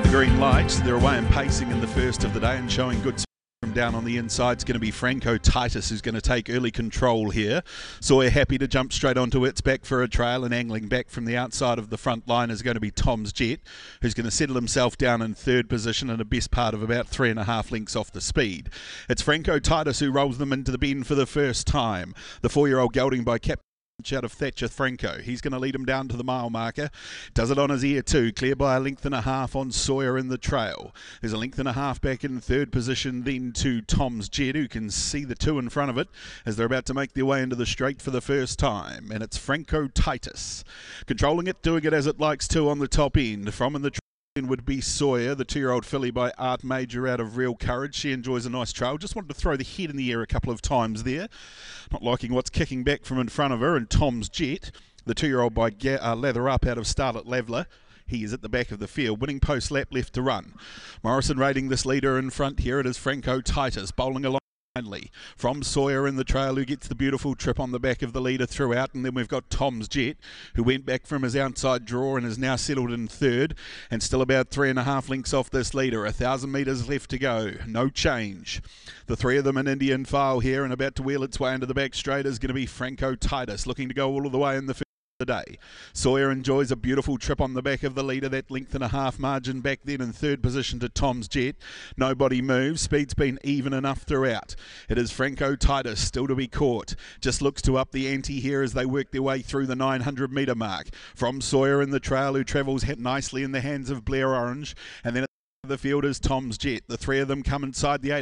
Green light. They're away and pacing in the first of the day and showing good speed from down on the inside. It's going to be Franco Titus who's going to take early control here. Sawyer happy to jump straight onto its back for a trail, and angling back from the outside of the front line is going to be Tom's Jet, who's going to settle himself down in third position and a best part of about 3.5 lengths off the speed. It's Franco Titus who rolls them into the bend for the first time. The 4-year-old gelding by Captain out of Thatcher Franco. He's going to lead him down to the mile marker. Does it on his ear too. Clear by 1.5 lengths on Sawyer in the trail. There's 1.5 lengths back in third position then to Tom's Jet, who can see the two in front of it as they're about to make their way into the straight for the first time. And it's Franco Titus controlling it, doing it as it likes to on the top end. From in the would be Sawyer, the 2-year-old filly by Art Major out of Real Courage. She enjoys a nice trail. Just wanted to throw the head in the air a couple of times there. Not liking what's kicking back from in front of her. And Tom's Jet, the 2-year-old by Lather Up out of Starlet Lavler. He is at the back of the field, winning post lap left to run. Morrison rating this leader in front here. It is Franco Titus bowling along from Sawyer in the trail, who gets the beautiful trip on the back of the leader throughout. And then we've got Tom's Jet, who went back from his outside draw and is now settled in third and still about 3.5 lengths off this leader. 1,000 metres left to go, no change. The three of them in Indian file here, and about to wheel its way into the back straight is going to be Franco Titus, looking to go all of the way in the first the day. Sawyer enjoys a beautiful trip on the back of the leader, that 1.5 lengths margin back then in third position to Tom's Jet. Nobody moves. Speed's been even enough throughout. It is Franco Titus still to be caught. Just looks to up the ante here as they work their way through the 900 metre mark. From Sawyer in the trail, who travels nicely in the hands of Blair Orange, and then the field is Tom's Jet. The three of them come inside the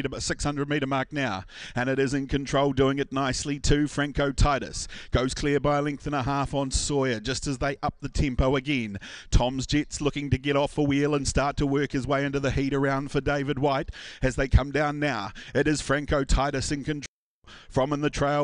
600 metre mark now, and it is in control, doing it nicely too. Franco Titus goes clear by 1.5 lengths on Sawyer just as they up the tempo again. Tom's Jet's looking to get off a wheel and start to work his way into the heat around for David White as they come down now. It is Franco Titus in control from in the trail.